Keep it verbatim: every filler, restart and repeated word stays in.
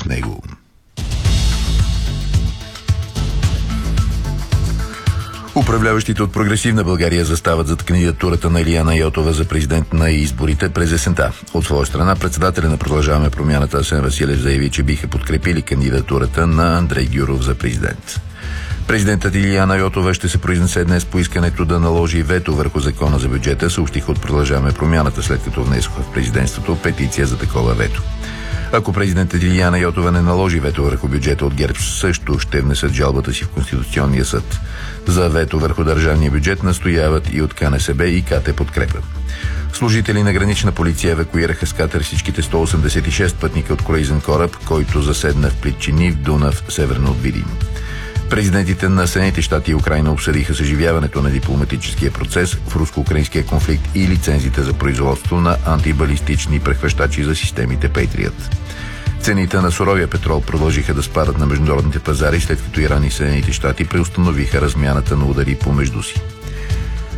от него. Управляващите от Прогресивна България застават зад кандидатурата на Илияна Йотова за президент на изборите през есента. От своя страна, председателя на Продължаваме промяната Асен Василев заяви, че биха подкрепили кандидатурата на Андрей Гюров за президент. Президентът Илияна Йотова ще се произнесе днес по искането да наложи вето върху закона за бюджета, съобщиха от Продължаваме промяната, след като внесоха в президентството петиция за такова вето. Ако президентът Илияна Йотова не наложи вето върху бюджета, от ГЕРБ също ще внесат жалбата си в Конституционния съд. За вето върху държавния бюджет настояват и от КНСБ и КТ Подкрепа. Служители на гранична полиция евакуираха с катер всичките сто осемдесет и шест пътника от круизен кораб, който заседна в Плитчини в Дунав, северно от Видин. Президентите на Съединените щати и Украйна обсъдиха съживяването на дипломатическия процес в руско-украинския конфликт и лицензите за производство на антибалистични прехващачи за системите Patriot. Цените на суровия петрол продължиха да спадат на международните пазари, след като Иран и Съединените щати преустановиха размяната на удари помежду си.